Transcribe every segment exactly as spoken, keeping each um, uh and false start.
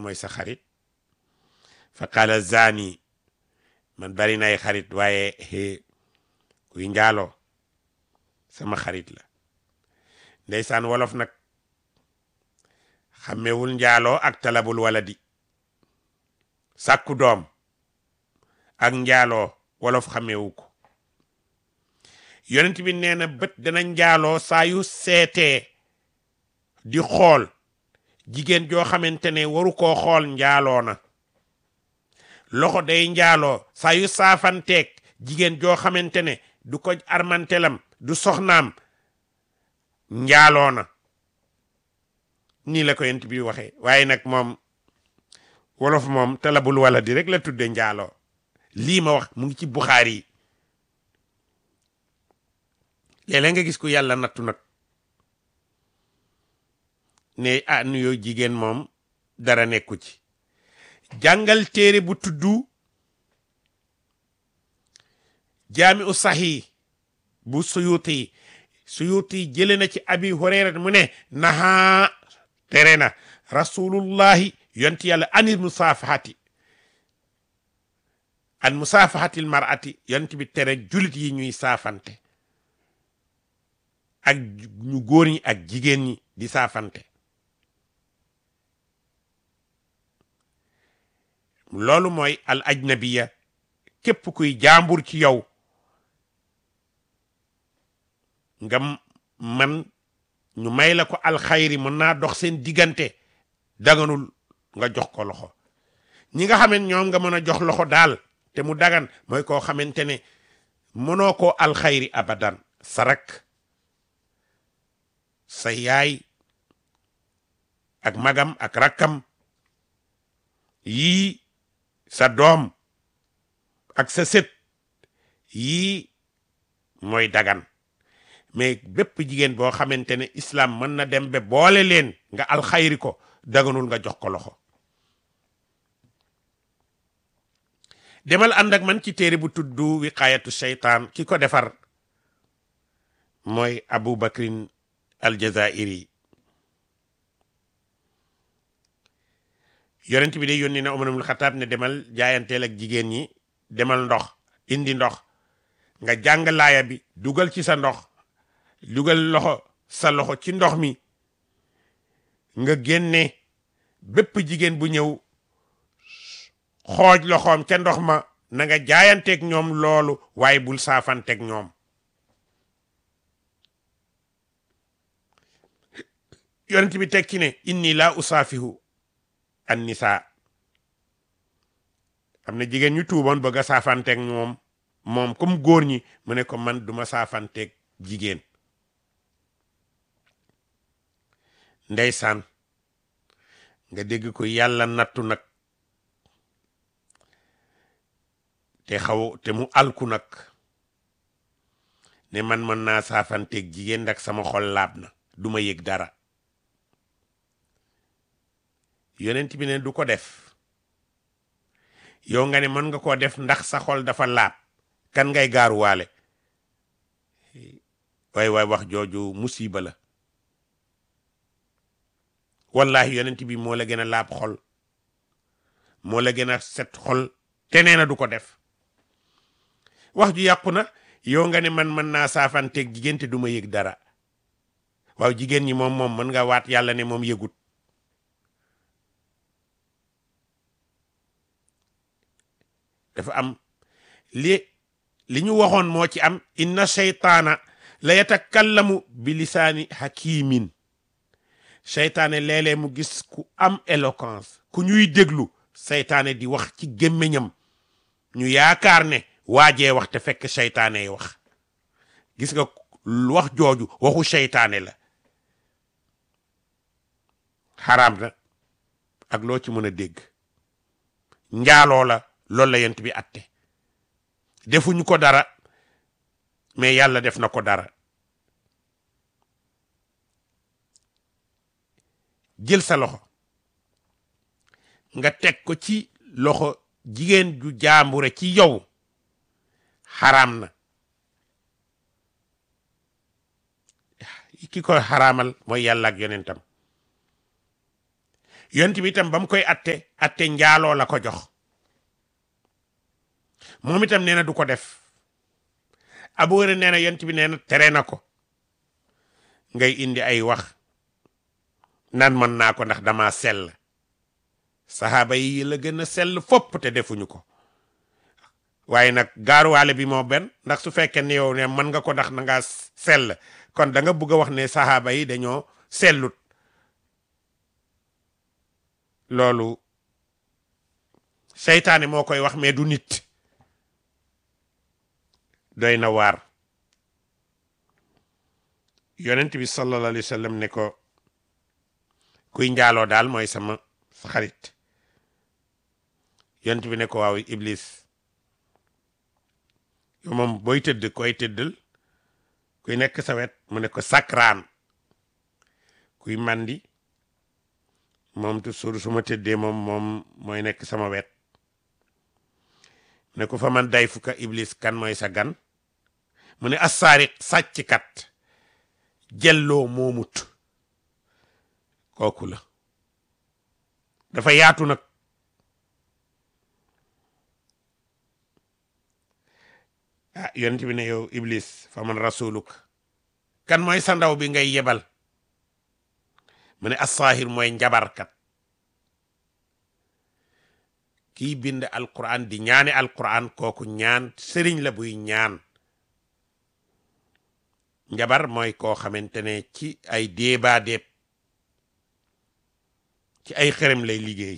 mooy sa xarit fa qaala zani man bari nay xarit waaye kuy njaaloo sama xarit la. ndeysaan wolof nag xàmmewul njaaloo ak talabul waladi, sàkku doom ak njaaloo wolof xàmmewu ko. yonent bi nee na bët dana njaaloo saa yu seetee di xool jigéen joo xamante ne waru koo xool njaaloo na. loxo day njaaloo saa yu saafanteeg jigéen joo xamante ne du ko armantelam du soxnaam njaaloo na. nii la ko yonent bi waxee. waaye nag moom wolof moom talabul waladi rek la tudde njaaloo. lii ma wax mu ngi ci Buxaari yi. léeg-léeg nga gis ku yàlla nattu nag ne ah nuyoo jigéen moom dara nekku ci. jàngal téere bu tuddu jaami u sahi bu suyuti suyuti jële na ci abi hurayra mu ne naha tere na rasulullahi yonti yàlla anil musafahati an musafahatil mar'ati yonti bi tere julit yi ñuy saafante ak ñu góor ñi ak jigéen ñi di saafante. loolu mooy al ajnabiya, képp kuy jaambur ci yow nga man ñu may la ko alxayri mën naa dox seen diggante daganul nga jox ko loxo. ñi nga xamante ñoom nga mën a jox loxo daal te mu dagan mooy koo xamante ne mënoo koo alxayri abadan. sa rak sa yaay ak magam ak rakkam yii sa doom ak sa sët yii mooy dagan. mais bépp jigéen boo xamante ne islam mën na dem ba boole leen nga alxayri ko daganul nga jox ko loxo. demal ànd ak man ci téere bu tuddu wiqayatu shaytaan ki ko defar mooy Abu Bakrin al-Jazairi. yonent bi day yónni na Umar ibn Xattaab ne demal jaayanteel ak jigéen ñi, demal ndox indi ndox nga jàng laaya bi dugal ci sa ndox, dugal loxo sa loxo ci ndox mi nga génne bépp jigéen bu ñëw xooj loxoom ca ndox ma na nga jaayanteeg ñoom loolu waaye bul saafanteeg ñoom. yonent bi teg ci ne inni la usaafihu an nisa. am na jigéen ñu tuuboon bëgg a saafanteeg moom moom comme góor ñi mu ne ko man duma saafanteeg jigéen. ndeysaan nga dégg ko yàlla nattu nag te xaw te mu alku nag ne man mën naa saafanteeg jigéen ndax sama xol laab na duma yëg dara. yonent bi ne du ko def. yow nga ne mën nga koo def ndax sa xol dafa laab, kan ngay gaaruwaale? waay waay wax jooju musiba la. wallahi yonent bi moo la gën a laab xol, moo la gën a set xol, te nee na du ko def. wax ju yàqu na. yow nga ne man mën naa saafanteeg jigéen te du ma yëg dara. waaw jigéen ñi moom moom mën nga waat yàlla ne moom yëgut. dafa am li li ñu waxoon moo ci am inna shaytaana la yatakallamu bi lisaani hakimin. seytaane léeg-léeg mu gis ku am éloquence, ku ñuy déglu seytaane di wax ci gémmiñam ñu yaakaar ne waajee wax te fekk seytaane wax. gis nga wax jooju waxu seytaane la. xaraam na ak loo ci mën a dégg. njaaloo la, loolu la yent bi atte. defuñu ko dara mais yàlla def na ko dara. jël sa loxo nga teg ko ci loxo jigéen ju jaambure ci yow xaraam na. ki ko xaraamal mooy yàlla ak yonentam. yonent bi itam ba mu koy atte atte njaaloo la ko jox moom itam nee na du ko def Abu Hurayra nee na yonent bi nee na tere na ko ngay indi ay wax naan mën naa ko ndax dama sell saxaaba yi la gën a sell fopp te defuñu ko waaye nag gaaruwaale bi moo benn ndax su fekkee ne yow ne mën nga ko ndax na ngaa sell kon da nga bëgg a wax ne saxaaba yi dañoo sellut loolu seytaane moo koy wax mais du nit doy na waar yonent bi sallallahu alayhi wa sallam ne ko kuy njaaloo daal mooy sama xarit yonent bi ne ko waaw iblis yow moom booy tëdd koy tëddal kuy nekk sa wet mu ne ko sakraan kuy mandi moom toujours su ma tëddee moom moom mooy nekk sama wet ne ko fa man day fuka iblis kan mooy sa gan mu ne assaariq sàcckat jelloo moomut kooku la dafa yaatu nag ah yonent bi ne yow iblis fa man rasuluk kan mooy sa ndaw bi ngay yebal mu ne assaahir mooy njabarkat kii bind alquran di ñaane alquran kooku ñaan sëriñ la buy ñaan njabar mooy koo xamante ne ci ay déebaa déeb ci ay xërëm lay liggéey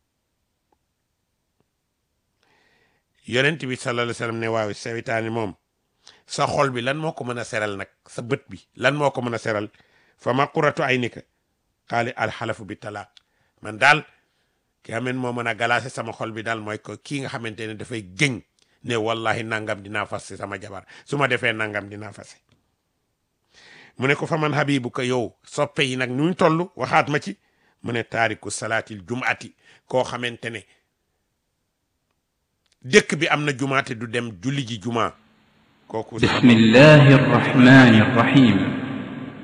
yonent bi sallallahu alayhi wa sallam ne waaw seytaane moom sa xol bi lan moo ko mën a seral nag sa bët bi lan moo ko mën a seral fa ma quratu aynika qaali alxalafu bi talaaq man daal ki xameen moo mën a galaase sama xol bi daal mooy ko kii nga xamante ne dafay gëñ ne wallahi nangam dinaa fase sama jabar su ma defee nangam dinaa fase mu ne ko fa man habibu ko yow soppe yi nag ñu toll waxaat ma ci mu ne taariku salaatil jumaati koo xamante ne dëkk bi am na jumaate du dem julli ji juma kooku bismillahi rahmani rahim